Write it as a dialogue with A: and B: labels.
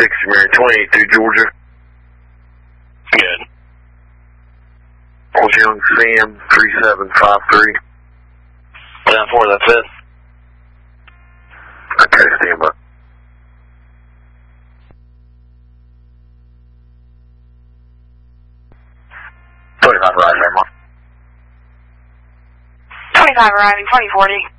A: Mary 28 through Georgia.
B: Good.
A: Paul's Young Sam 3753.
B: 10-4, that's it.
A: Okay, stand by. Arriving,
C: 25 arriving, 2040.